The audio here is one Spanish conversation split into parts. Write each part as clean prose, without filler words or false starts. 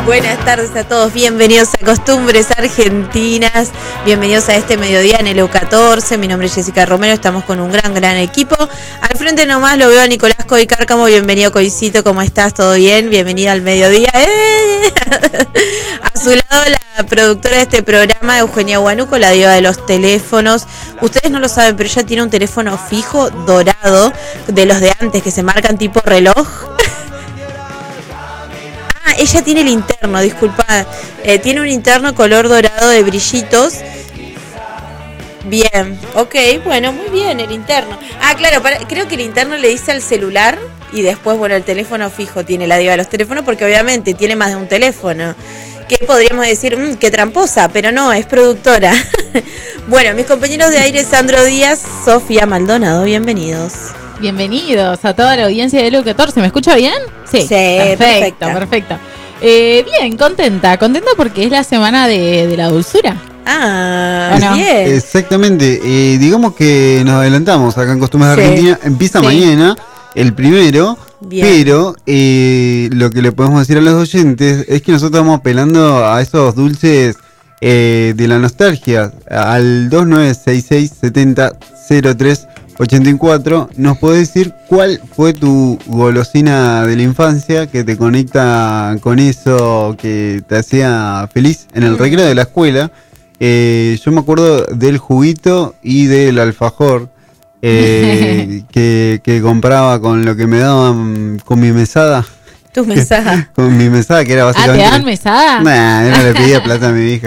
Buenas tardes a todos, bienvenidos a Costumbres Argentinas, bienvenidos a este mediodía en el EU14, mi nombre es Jessica Romero, estamos con un gran equipo. Al frente nomás lo veo a Nicolás Coy Cárcamo, bienvenido Coycito, ¿cómo estás? ¿Todo bien? Bienvenida al mediodía. A su lado la productora de este programa, Eugenia Guanuco, la diva de los teléfonos. Ustedes no lo saben, pero ella tiene un teléfono fijo dorado, de los de antes que se marcan tipo reloj. Ella tiene el interno, disculpa, tiene un interno color dorado de brillitos. Bien, ok, bueno, muy bien el interno. Claro, creo que el interno le dice al celular y después, bueno, el teléfono fijo tiene la diva de los teléfonos porque obviamente tiene más de un teléfono. ¿Qué podríamos decir? Qué tramposa, pero no, es productora. Bueno, mis compañeros de aire, Sandro Díaz, Sofía Maldonado, bienvenidos. Bienvenidos a toda la audiencia de EU14. ¿Me escucha bien? Sí, perfecto. Bien, contenta porque es la semana de la dulzura. ¿No? Bien. Exactamente. Digamos que nos adelantamos acá en Costumbres Argentinas. Empieza mañana, el primero. Bien. Pero lo que le podemos decir a los oyentes es que nosotros estamos apelando a esos dulces de la nostalgia. Al 2966700384 nos podés decir cuál fue tu golosina de la infancia que te conecta con eso que te hacía feliz en el recreo de la escuela. Yo me acuerdo del juguito y del alfajor que compraba con lo que me daban con mi mesada. ¿Tu mesada? Con mi mesada, que era básicamente... ¿te dan mesada? Nah, yo no le pedía plata a mi hija.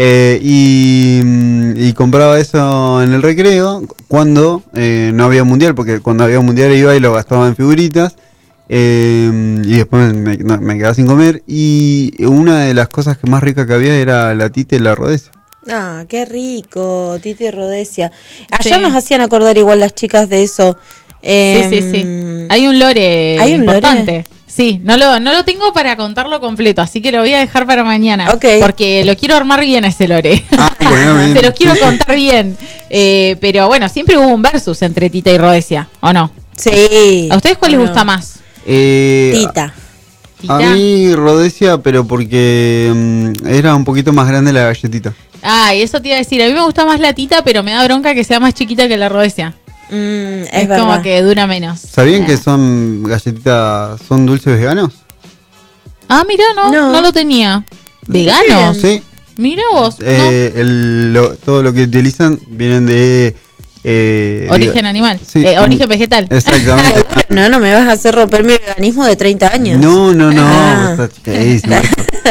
Y compraba eso en el recreo cuando no había mundial, porque cuando había mundial iba y lo gastaba en figuritas. Y después me quedaba sin comer. Y una de las cosas que más rica que había era la tita y la rodesia. Qué rico, tita y rodesia. Allá nos hacían acordar igual las chicas de eso. Sí. Hay un lore importante. Sí, no lo tengo para contarlo completo, así que lo voy a dejar para mañana. Okay. Porque lo quiero armar bien ese lore. Bueno, se los quiero contar bien. Pero bueno, siempre hubo un versus entre tita y rodesia, ¿o no? Sí. ¿A ustedes cuál les gusta más? Tita. A mí rodesia, pero porque era un poquito más grande la galletita. Eso te iba a decir. A mí me gusta más la tita, pero me da bronca que sea más chiquita que la rodesia. Es como que dura menos. ¿Sabían que son galletitas, son dulces veganos? Mira, no lo tenía. ¿Veganos? Sí. Mira vos. Todo lo que utilizan vienen de... origen animal. Sí. Origen vegetal. Exactamente. No me vas a hacer romper mi veganismo de 30 años. No. Está chiquísimo.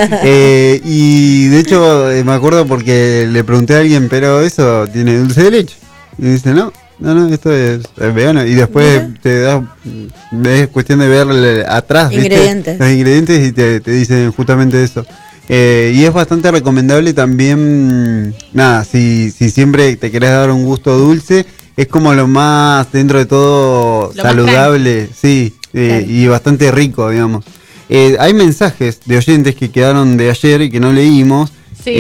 Y de hecho me acuerdo porque le pregunté a alguien, pero eso tiene dulce de leche. Y dice, no, esto es vegano. Y después es cuestión de ver atrás los ingredientes y te dicen justamente eso. Y es bastante recomendable también, si siempre te querés dar un gusto dulce, es como lo más, dentro de todo, lo saludable, claro. Y bastante rico, digamos. Hay mensajes de oyentes que quedaron de ayer y que no leímos. Sí.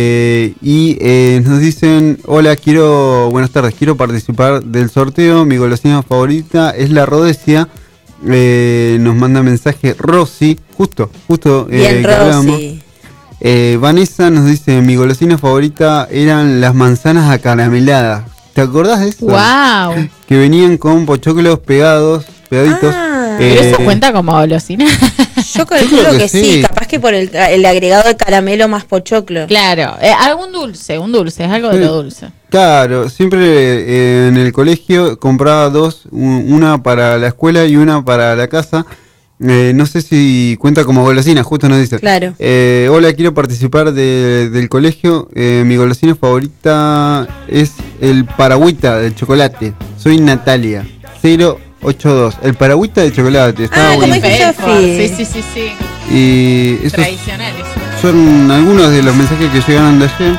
Nos dicen, hola, buenas tardes, quiero participar del sorteo, mi golosina favorita es la rodesia. Nos manda mensaje Rosy, justo bien, Rosy. Vanessa nos dice, mi golosina favorita eran las manzanas acarameladas. ¿Te acordás de eso? ¡Wow! Que venían con pochoclos pegaditos. ¿Pero eso cuenta como golosina? Yo calculo que sí, capaz que por el agregado de caramelo más pochoclo. Claro, un dulce, es algo de lo dulce. Claro, siempre en el colegio compraba dos, una para la escuela y una para la casa. No sé si cuenta como golosina, justo nos dice. Claro. Hola, quiero participar del colegio. Mi golosina favorita es el paragüita de chocolate. Soy Natalia, 082. El paragüita de chocolate. Estaba como dijo Sofi. Sí. Y esos tradicionales. Son algunos de los mensajes que llegaron de ayer.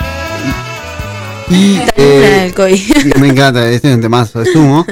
Me encanta, este es un temazo de sumo.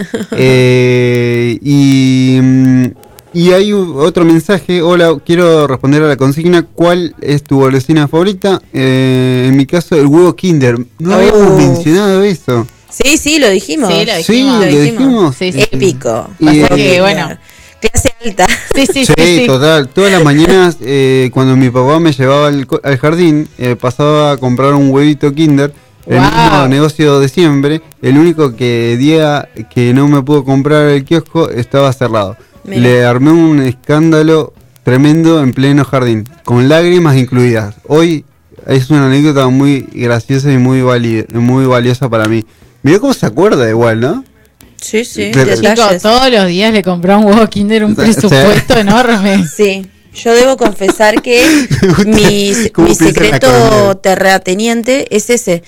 Y hay otro mensaje. Hola, quiero responder a la consigna. ¿Cuál es tu golosina favorita? En mi caso, el huevo Kinder. No habíamos mencionado eso. Sí, lo dijimos. Sí, lo dijimos. Sí, épico. Pasa que, bueno, Clase alta. Sí. Total. Todas las mañanas, cuando mi papá me llevaba al jardín, pasaba a comprar un huevito Kinder. El mismo negocio de siempre. El único día que no me pudo comprar el kiosco estaba cerrado. Mirá. Le armé un escándalo tremendo en pleno jardín, con lágrimas incluidas. Hoy es una anécdota muy graciosa y muy valiosa para mí. Mirá cómo se acuerda igual, ¿no? Sí. Chicos, todos los días le compré a un huevo Kinder un presupuesto enorme. Sí. Yo debo confesar que mi secreto terrateniente es ese,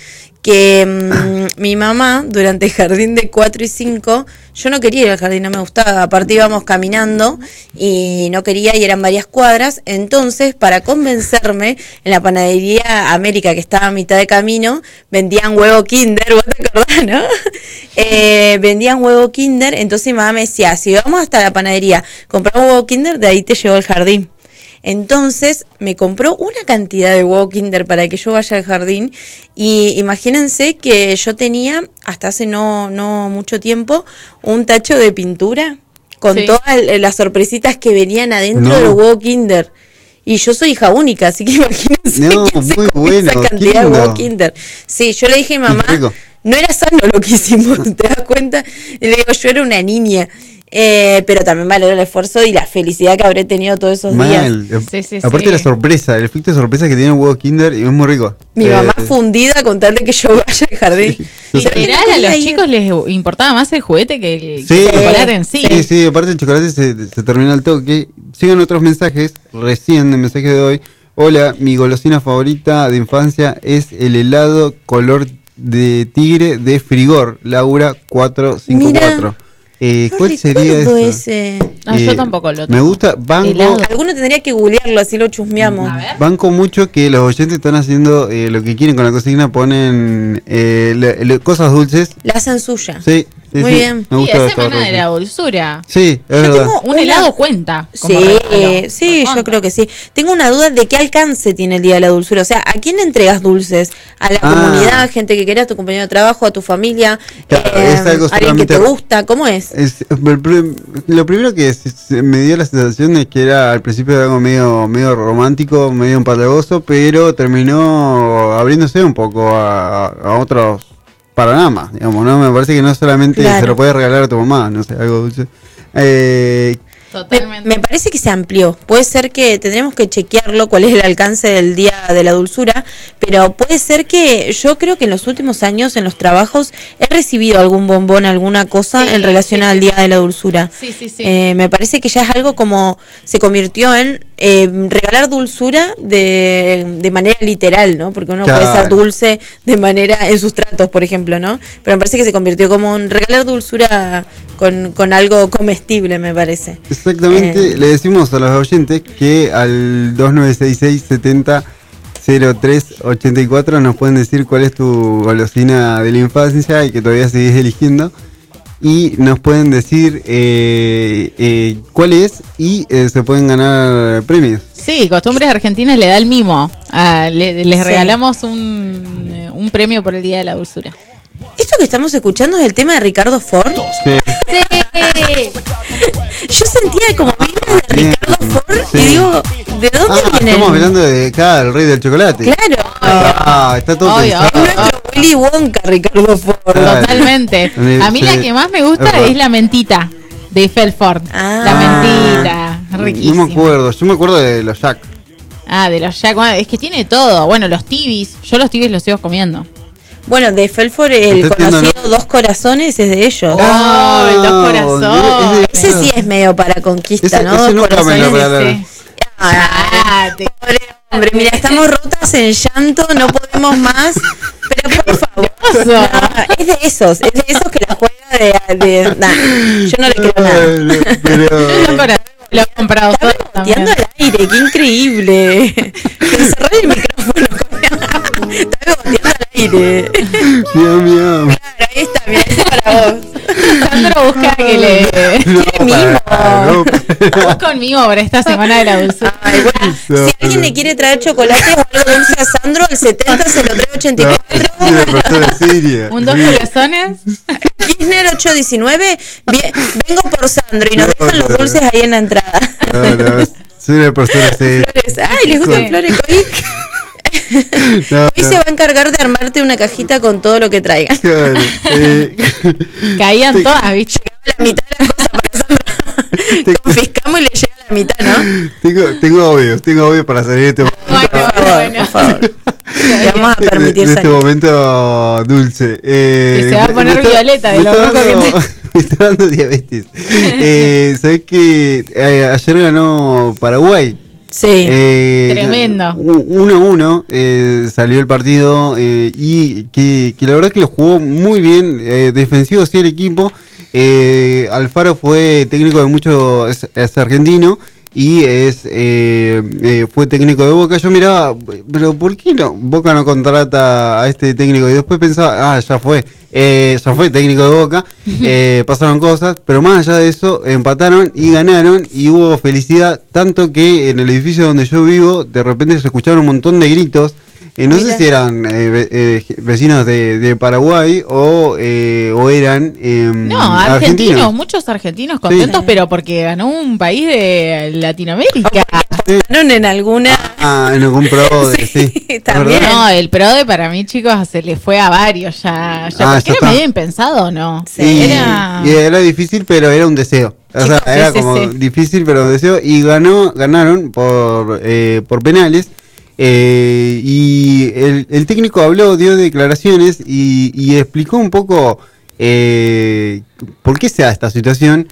que mi mamá durante el jardín de 4 y 5, yo no quería ir al jardín, no me gustaba, aparte íbamos caminando y no quería y eran varias cuadras, entonces para convencerme en la panadería América que estaba a mitad de camino, vendían huevo Kinder, ¿vos te acordás, no? Vendían huevo Kinder, entonces mi mamá me decía, si vamos hasta la panadería, compramos huevo Kinder, de ahí te llevo al jardín. Entonces me compró una cantidad de huevo Kinder para que yo vaya al jardín y imagínense que yo tenía hasta hace no mucho tiempo un tacho de pintura con todas las sorpresitas que venían adentro del huevo Kinder. Y yo soy hija única, así que imagínense esa cantidad de huevo Kinder. Sí, yo le dije a mi mamá, no era sano lo que hicimos, ¿te das cuenta? Y le digo, yo era una niña. Pero también valoró el esfuerzo y la felicidad que habré tenido todos esos días. Aparte la sorpresa, el efecto de sorpresa que tiene un huevo Kinder y es muy rico. Mi mamá fundida con tal de que yo vaya al jardín. Y literal, a los chicos les importaba más el juguete que el chocolate en sí. Sí, aparte el chocolate se termina al toque. Sigan otros mensajes, recién el mensaje de hoy. Hola, mi golosina favorita de infancia es el helado color de tigre de Frigor, Laura 454. ¿Cuál sería ese? No, yo tampoco lo tengo. Me gusta, alguno tendría que googlearlo, así lo chusmeamos. Banco mucho que los oyentes están haciendo lo que quieren con la cocina, ponen cosas dulces. La hacen suya. Sí. Muy bien. Me gusta esa semana de la dulzura. Sí, es verdad. Un helado cuenta. Sí, yo creo que sí. Tengo una duda de qué alcance tiene el Día de la Dulzura. O sea, ¿a quién le entregas dulces? ¿A la comunidad, gente que querés, a tu compañero de trabajo, a tu familia? ¿Alguien que te gusta? ¿Cómo es? Lo primero que me dio la sensación es que era al principio algo medio romántico, medio empalagoso, pero terminó abriéndose un poco a otros panoramas, digamos, ¿no? Me parece que no solamente se lo puede regalar a tu mamá, no sé, algo dulce. Totalmente. Me parece que se amplió. Puede ser que tendremos que chequearlo cuál es el alcance del Día de la Dulzura, pero puede ser que yo creo que en los últimos años en los trabajos he recibido algún bombón, alguna cosa en relación al Día de la Dulzura. Sí. Me parece que ya es algo como se convirtió en regalar dulzura de manera literal, ¿no? Porque uno puede ser dulce de manera en sus tratos, por ejemplo, ¿no? Pero me parece que se convirtió como en regalar dulzura con algo comestible, me parece. Exactamente, le decimos a los oyentes que al 2966-70-0384 nos pueden decir cuál es tu golosina de la infancia y que todavía seguís eligiendo. Y nos pueden decir cuál es y se pueden ganar premios. Sí, Costumbres Argentinas le da el mimo. Les regalamos un premio por el Día de la Dulzura. ¿Esto que estamos escuchando es el tema de Ricardo Ford? Sí. Yo sentía como vibras de Ricardo Ford y digo, ¿de dónde viene? Estamos hablando de el rey del chocolate. Claro. Está todo pensado. Nuestro Willy Wonka, Ricardo Ford. Totalmente. A mí la que más me gusta es la mentita de Felford. La mentita, riquísima. No me acuerdo, yo me acuerdo de los Jack. De los Jack, es que tiene todo. Bueno, los tibis, yo los tibis los sigo comiendo. Bueno, de Felford, el conocido Dos Corazones es de ellos. El Dos Corazones. Ese sí es medio para conquista, ¿no? Ese Dos Corazones. Pobre hombre, mira, estamos rotas en llanto, no podemos más. Pero por favor, es de esos que la juega yo no le creo nada. Pero lo he comprado todo. Está beboteando al aire, qué increíble. Cerrá el micrófono. Está beboteando al aire. Miau. Claro, Ahí está, mira, ese para vos. Sandro busca que le... ¡Qué mimo! Busca un mimo para esta semana de la dulzura. Ay, bueno, si alguien le quiere traer chocolate o algo dulce a Sandro, el 70 se lo trae 84. Un 2 corazones. Kirchner 819, vengo por Sandro y nos dejan los dulces ahí en la entrada. No, soy una persona seria. Flores. Ay, les gustan flores. Hoy se va a encargar de armarte una cajita con todo lo que traigan. Claro, caían todas, ¿viste? La mitad de las cosas para Sandro. Confiscamos y le llega la mitad, ¿no? Tengo obvios para salir de este momento. Bueno. Por favor. Le vamos a permitir en salir. este momento dulce. Y se va a poner violeta de lo rojo que me está dando diabetes. ¿Sabés que ayer ganó Paraguay? Sí. Tremendo. 1-1 salió el partido y que la verdad que lo jugó muy bien, defensivo sí el equipo. Alfaro fue técnico de muchos, es argentino y fue técnico de Boca. Yo miraba, pero ¿por qué no? Boca no contrata a este técnico y después pensaba, ya fue técnico de Boca, pasaron cosas, pero más allá de eso empataron y ganaron y hubo felicidad, tanto que en el edificio donde yo vivo de repente se escucharon un montón de gritos. No sé si eran vecinos de Paraguay o eran argentinos, muchos argentinos contentos, sí. Pero porque ganó un país de Latinoamérica. Ganaron en alguna... en algún PRODE, sí. También. No, el PRODE para mí, chicos, se le fue a varios ya porque era medio impensado, ¿no? Sí, y era difícil, pero era un deseo. O sea, era como difícil, pero un deseo. Y ganaron por penales. Y el técnico dio declaraciones y explicó un poco por qué se da esta situación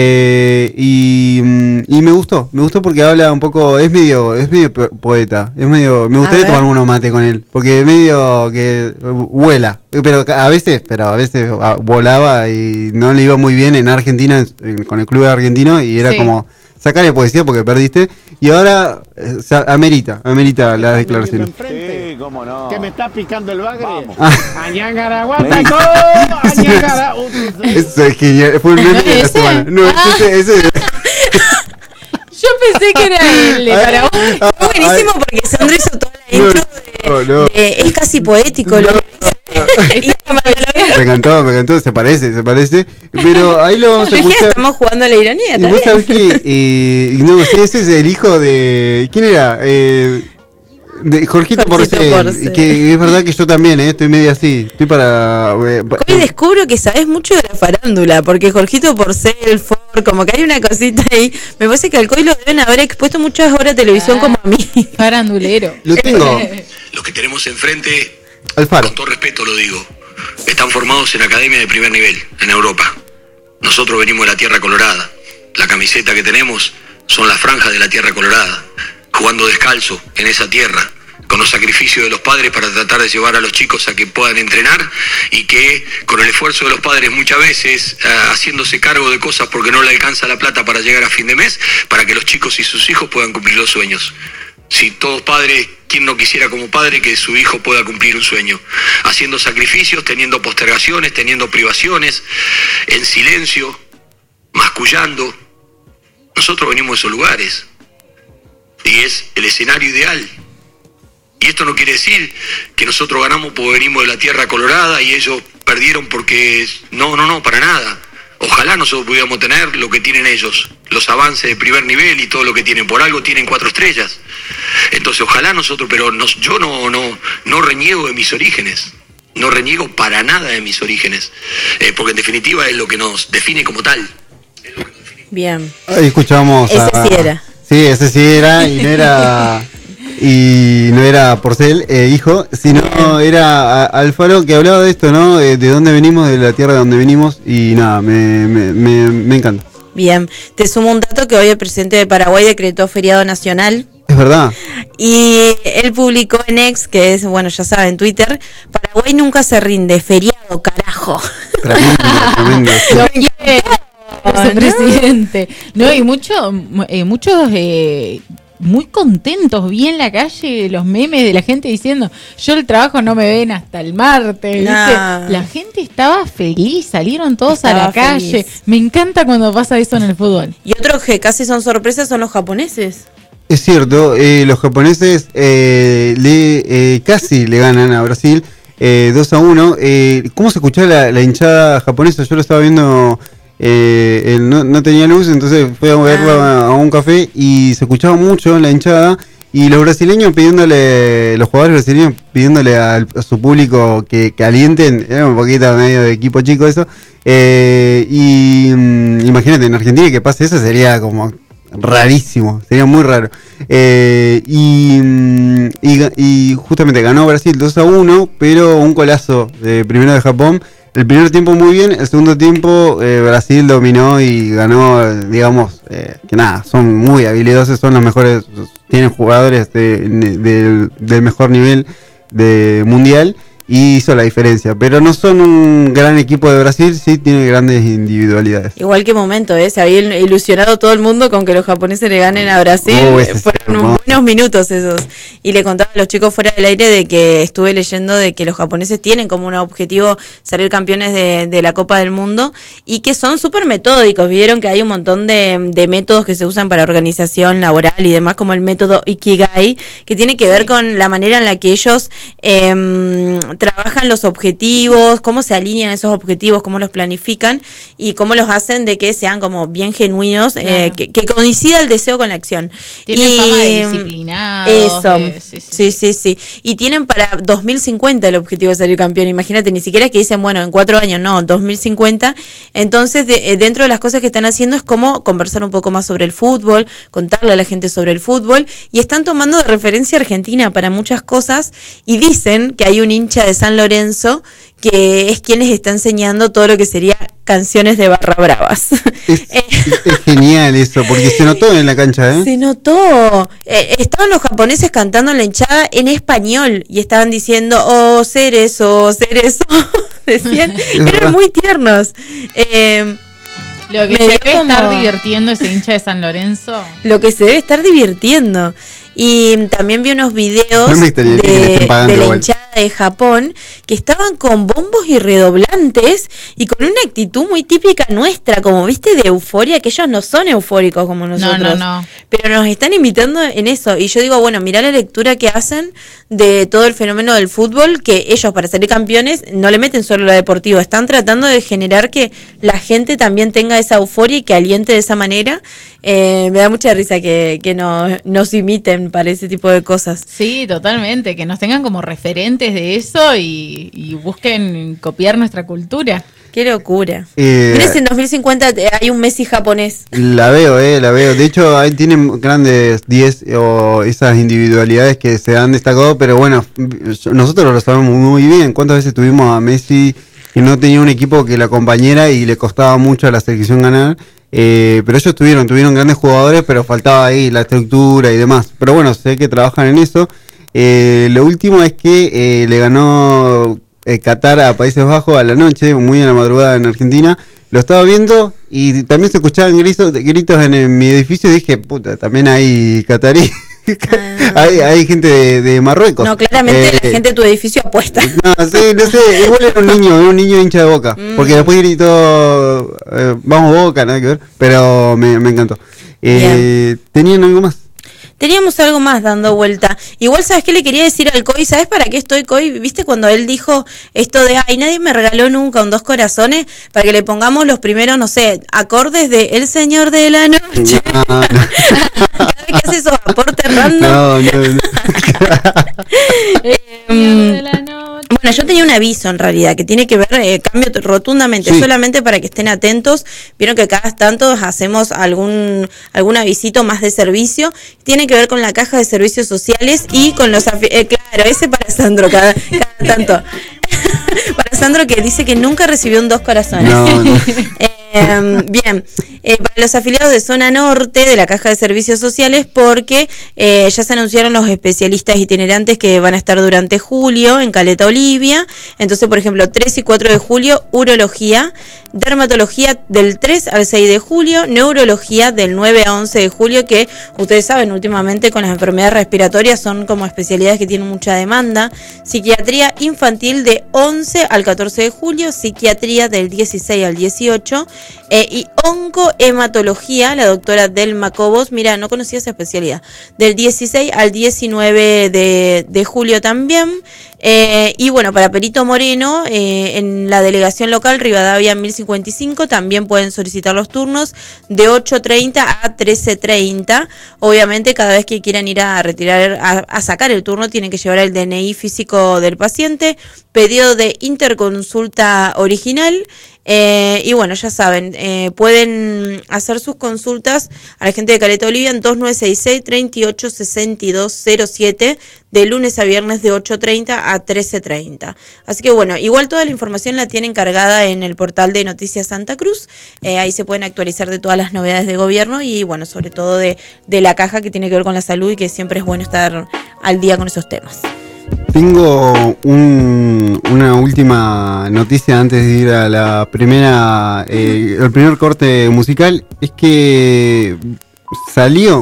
y me gustó porque habla un poco, es medio poeta, me gustaría tomar unos mate con él, porque es medio que vuela, pero a veces volaba y no le iba muy bien en Argentina con el club argentino y era como sacarle poesía porque perdiste y ahora amerita las declaraciones. Sí, cómo no. Que me está picando el bagre. Añángara, eso es genial. Fue el meme de la semana. No, ese. Yo pensé que era el de Paraguay. Fue buenísimo porque Sandro hizo toda la intro es casi poético. Me encantó, se parece, pero ahí lo vamos a escuchar. Estamos jugando a la ironía también. Vos sabés que ese es el hijo de... ¿Quién era? De Jorgito Porcel, que es verdad que yo también estoy medio así, estoy para... Hoy descubro que sabes mucho de la farándula, porque Jorgito Porcel, Ford, como que hay una cosita ahí, me parece que al COI lo deben haber expuesto muchas horas de televisión como a mí. Farandulero. Lo tengo. Los que tenemos enfrente, Alfaro. Con todo respeto lo digo, están formados en academia de primer nivel, en Europa. Nosotros venimos de la Tierra Colorada, la camiseta que tenemos son las franjas de la Tierra Colorada, jugando descalzo en esa tierra, con los sacrificios de los padres para tratar de llevar a los chicos a que puedan entrenar y que con el esfuerzo de los padres muchas veces haciéndose cargo de cosas porque no le alcanza la plata para llegar a fin de mes, para que los chicos y sus hijos puedan cumplir los sueños. Si todos padres, ¿quién no quisiera como padre que su hijo pueda cumplir un sueño? Haciendo sacrificios, teniendo postergaciones, teniendo privaciones, en silencio, mascullando. Nosotros venimos de esos lugares. Y es el escenario ideal. Y esto no quiere decir que nosotros ganamos porque venimos de la Tierra Colorada y ellos perdieron porque... No, para nada. Ojalá nosotros pudiéramos tener lo que tienen ellos, los avances de primer nivel y todo lo que tienen. Por algo tienen 4 estrellas. Entonces ojalá nosotros, pero yo no reniego de mis orígenes. No reniego para nada de mis orígenes. Porque en definitiva es lo que nos define como tal. Bien. Ahí escuchamos ese sí era. Sí, ese sí era y no era Porcel, hijo, sino era Alfaro, que hablaba de esto, ¿no? De dónde venimos, de la tierra de donde venimos, y nada, me encanta. Bien, te sumo un dato que hoy el presidente de Paraguay decretó feriado nacional. Es verdad. Y él publicó en X, que es, bueno, ya saben, Twitter, Paraguay nunca se rinde, feriado, carajo. Tremendo. Ese presidente. No, y muchos muy contentos, vi en la calle los memes de la gente diciendo, yo el trabajo no me ven hasta el martes, ¿viste? La gente estaba feliz, salieron todos a la calle. Me encanta cuando pasa eso en el fútbol. Y otros que casi son sorpresas son los japoneses. Es cierto, los japoneses casi le ganan a Brasil 2-1. ¿Cómo se escuchaba la hinchada japonesa? Yo lo estaba viendo, no tenía luz, entonces fui a verlo a un café y se escuchaba mucho la hinchada. Y los brasileños los jugadores brasileños pidiéndole a su público que alienten, era un poquito medio de equipo chico eso. Imagínate, en Argentina que pase eso sería como rarísimo, sería muy raro. Y justamente ganó Brasil 2-1, pero un golazo primero de Japón. El primer tiempo muy bien, el segundo tiempo Brasil dominó y ganó, digamos, que nada, son muy habilidosos, son los mejores, tienen jugadores del mejor nivel de mundial y hizo la diferencia, pero no son un gran equipo de Brasil, sí tiene grandes individualidades. Igual que momento, se había ilusionado todo el mundo con que los japoneses le ganen a Brasil, fueron buenos minutos esos, y le contaba a los chicos fuera del aire de que estuve leyendo de que los japoneses tienen como un objetivo salir campeones de la Copa del Mundo, y que son súper metódicos, vieron que hay un montón de métodos que se usan para organización laboral y demás, como el método Ikigai, que tiene que ver con la manera en la que ellos trabajan los objetivos, cómo se alinean esos objetivos, cómo los planifican y cómo los hacen de que sean como bien genuinos, claro. que coincida el deseo con la acción. Tienen fama de disciplinados. Eso, sí. Y tienen para 2050 el objetivo de salir campeón. Imagínate, ni siquiera es que dicen, bueno, en 4 años, no, 2050. Entonces, dentro de las cosas que están haciendo es como conversar un poco más sobre el fútbol, contarle a la gente sobre el fútbol, y están tomando de referencia a Argentina para muchas cosas, y dicen que hay un hincha de San Lorenzo que es quien les está enseñando todo lo que sería canciones de barra bravas. Es genial eso, porque se notó en la cancha, ¿eh? Se notó. Estaban los japoneses cantando en la hinchada en español y estaban diciendo, oh, Cerezo, decían, eran muy tiernos. Lo que se debe estar divirtiendo ese hincha de San Lorenzo. Lo que se debe estar divirtiendo. Y también vi unos videos de la hinchada de Japón que estaban con bombos y redoblantes y con una actitud muy típica nuestra, como viste, de euforia, que ellos no son eufóricos como nosotros. No. Pero nos están imitando en eso. Y yo digo, bueno, mirá la lectura que hacen de todo el fenómeno del fútbol, que ellos para salir campeones no le meten solo lo deportivo, están tratando de generar que la gente también tenga esa euforia y que aliente de esa manera. Me da mucha risa que nos imiten para ese tipo de cosas. Sí, totalmente, que nos tengan como referentes de eso y busquen copiar nuestra cultura. Qué locura. ¿Crees en 2050 hay un Messi japonés? La veo. De hecho, ahí tienen grandes 10 o esas individualidades que se han destacado, pero bueno, nosotros lo sabemos muy bien. ¿Cuántas veces tuvimos a Messi que no tenía un equipo que la acompañara y le costaba mucho a la selección ganar? Pero ellos tuvieron grandes jugadores, pero faltaba ahí la estructura y demás. Pero bueno, sé que trabajan en eso. Lo último es que le ganó Qatar a Países Bajos a la noche, muy a la madrugada en Argentina. Lo estaba viendo y también se escuchaban gritos en mi edificio y dije, puta, también hay catarí. Hay gente de Marruecos. No, claramente la gente de tu edificio apuesta. No sé, igual era un niño hincha de Boca, porque después gritó vamos Boca, nada que ver, pero me encantó. ¿Tenían algo más? Teníamos algo más dando vuelta. Igual, ¿sabes qué le quería decir al Coy? ¿Sabes para qué estoy, Coy? ¿Viste cuando él dijo esto de, ay, nadie me regaló nunca un 2 corazones? Para que le pongamos los primeros, no sé, acordes de El Señor de la Noche. No. Cada vez que hace esos aportes random. Bueno, yo tenía un aviso en realidad que tiene que ver, cambio rotundamente, solamente para que estén atentos. Vieron que cada tanto hacemos algún avisito más de servicio. Tiene que ver con la caja de servicios sociales y con los claro, ese para Sandro, cada tanto. Para Sandro, que dice que nunca recibió un 2 corazones. No. Bien, para los afiliados de zona norte de la Caja de Servicios Sociales, porque ya se anunciaron los especialistas itinerantes que van a estar durante julio en Caleta Olivia. Entonces, por ejemplo, 3 y 4 de julio, urología, dermatología del 3 al 6 de julio, neurología del 9 a 11 de julio, que ustedes saben, últimamente con las enfermedades respiratorias son como especialidades que tienen mucha demanda. Psiquiatría infantil de 11 al 14 de julio, psiquiatría del 16 al 18, y oncohematología, la doctora Delma Cobos, mira, no conocía esa especialidad, del 16 al 19 de julio también. Y bueno, para Perito Moreno, en la delegación local Rivadavia 1055 también pueden solicitar los turnos de 8:30 a 13:30. Obviamente, cada vez que quieran ir a retirar, a sacar el turno, tienen que llevar el DNI físico del paciente, pedido de interconsulta original. Y bueno, ya saben, pueden hacer sus consultas a la gente de Caleta Olivia en 2966-386207, de lunes a viernes de 8:30 a 13:30. Así que bueno, igual toda la información la tienen cargada en el portal de Noticias Santa Cruz. Ahí se pueden actualizar de todas las novedades de gobierno y bueno, sobre todo de la caja que tiene que ver con la salud, y que siempre es bueno estar al día con esos temas. Tengo una última noticia antes de ir a la primera, el primer corte musical. Es que salió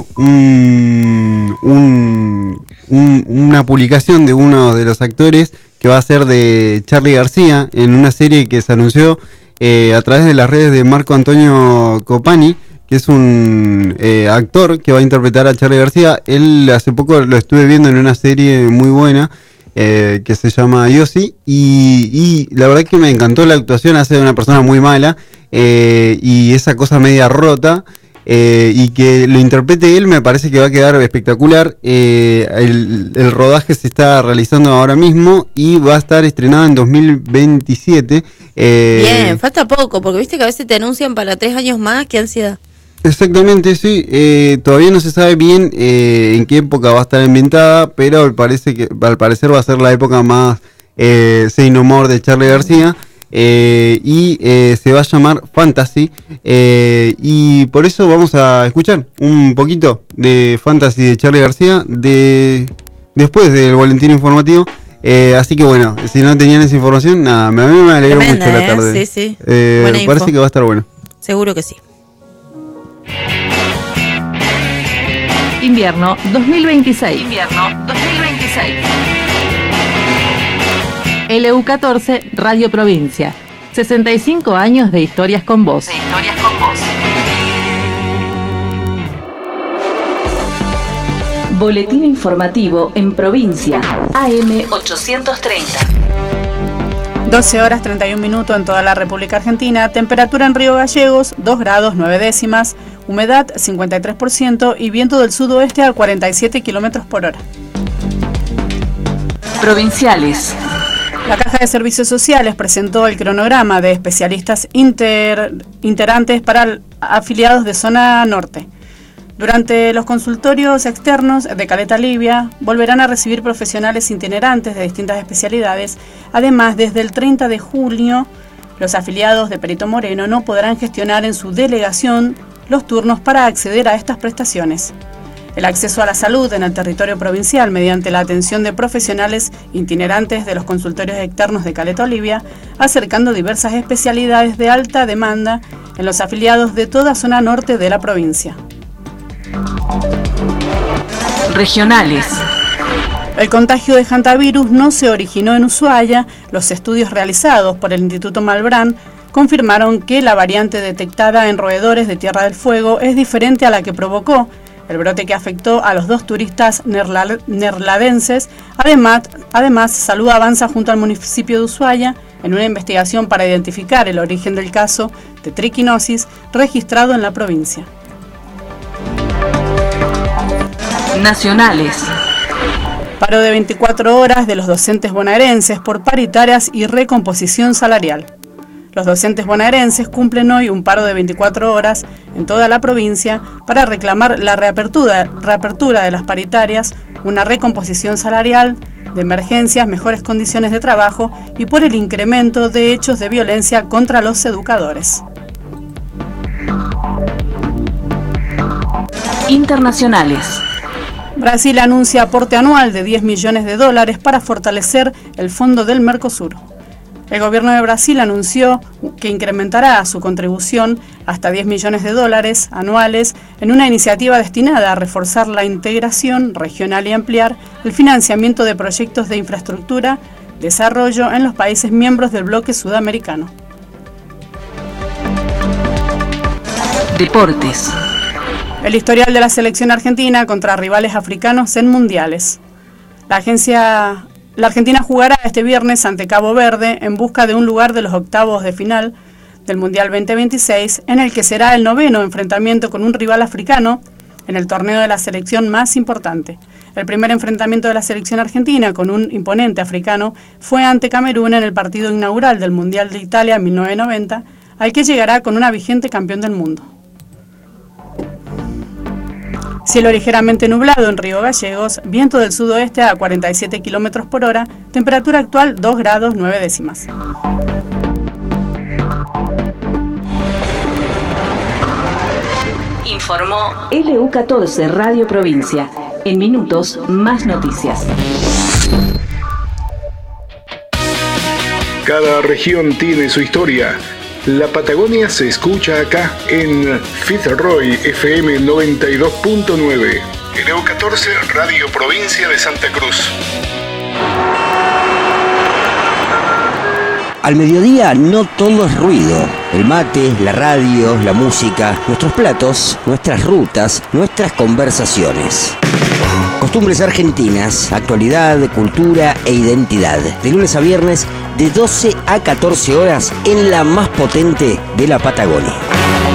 una publicación de uno de los actores que va a ser de Charly García en una serie que se anunció a través de las redes de Marco Antonio Copani, que es un actor que va a interpretar a Charly García. Él hace poco lo estuve viendo en una serie muy buena que se llama Yossi, y la verdad que me encantó la actuación. Hace de una persona muy mala y esa cosa media rota, y que lo interprete él me parece que va a quedar espectacular. El rodaje se está realizando ahora mismo y va a estar estrenado en 2027. Bien, falta poco, porque viste que a veces te anuncian para 3 años más. Qué ansiedad. Exactamente, sí. Todavía no se sabe bien en qué época va a estar ambientada, pero al parecer va a ser la época más Say No More de Charly García, y se va a llamar Fantasy, y por eso vamos a escuchar un poquito de Fantasy de Charly García después del boletín informativo. Así que bueno, si no tenían esa información, nada, a mí me alegró mucho la tarde. Sí. Parece que va a estar bueno. Seguro que sí. Invierno 2026. Invierno 2026. LU14 Radio Provincia. 65 años de historias con vos. Boletín informativo en provincia. AM 830. 12 horas 31 minutos en toda la República Argentina. Temperatura en Río Gallegos, 2 grados 9 décimas. Humedad 53% y viento del sudoeste a 47 kilómetros por hora. Provinciales. La Caja de Servicios Sociales presentó el cronograma de especialistas interantes para afiliados de zona norte. Durante los consultorios externos de Caleta Olivia volverán a recibir profesionales itinerantes de distintas especialidades. Además, desde el 30 de julio, los afiliados de Perito Moreno no podrán gestionar en su delegación los turnos para acceder a estas prestaciones. El acceso a la salud en el territorio provincial mediante la atención de profesionales itinerantes de los consultorios externos de Caleta Olivia, acercando diversas especialidades de alta demanda en los afiliados de toda zona norte de la provincia. Regionales. El contagio de hantavirus no se originó en Ushuaia. Los estudios realizados por el Instituto Malbrán confirmaron que la variante detectada en roedores de Tierra del Fuego es diferente a la que provocó el brote que afectó a los 2 turistas neerlandeses. Además, Salud avanza junto al municipio de Ushuaia en una investigación para identificar el origen del caso de triquinosis registrado en la provincia. Nacionales. Paro de 24 horas de los docentes bonaerenses por paritarias y recomposición salarial. Los docentes bonaerenses cumplen hoy un paro de 24 horas en toda la provincia para reclamar la reapertura de las paritarias, una recomposición salarial, de emergencias, mejores condiciones de trabajo y por el incremento de hechos de violencia contra los educadores. internacionales. Brasil anuncia aporte anual de $10 millones para fortalecer el Fondo del Mercosur. El gobierno de Brasil anunció que incrementará su contribución hasta $10 millones anuales en una iniciativa destinada a reforzar la integración regional y ampliar el financiamiento de proyectos de infraestructura, desarrollo en los países miembros del bloque sudamericano. Deportes. El historial de la selección argentina contra rivales africanos en mundiales. La Argentina jugará este viernes ante Cabo Verde en busca de un lugar de los octavos de final del Mundial 2026, en el que será el 9º enfrentamiento con un rival africano en el torneo de la selección más importante. El primer enfrentamiento de la selección argentina con un imponente africano fue ante Camerún en el partido inaugural del Mundial de Italia en 1990, al que llegará con una vigente campeón del mundo. Cielo ligeramente nublado en Río Gallegos, viento del sudoeste a 47 km por hora, temperatura actual 2 grados 9 décimas. Informó LU14 Radio Provincia. En minutos, más noticias. Cada región tiene su historia. La Patagonia se escucha acá en Fitzroy FM 92.9. LU14 Radio Provincia de Santa Cruz. Al mediodía no todo es ruido. El mate, la radio, la música, nuestros platos, nuestras rutas, nuestras conversaciones. Costumbres argentinas, actualidad, cultura e identidad. De lunes a viernes, de 12 a 14 horas, en la más potente de la Patagonia.